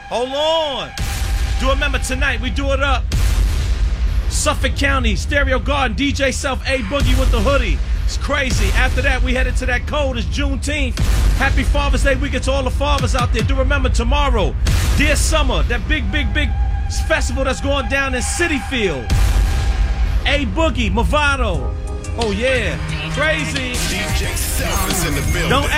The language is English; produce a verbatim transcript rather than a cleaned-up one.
Hold on. Do remember tonight we do it up. Suffolk County, Stereo Garden, D J Self, A Boogie with the hoodie. It's crazy. After that, we headed to that code. It's Juneteenth. Happy Father's Day weekend to all the fathers out there. Do remember tomorrow, Dear Summer, that big, big, big festival that's going down in City Field. A Boogie, Movado. Oh yeah, crazy. D J Self is in the building. Don't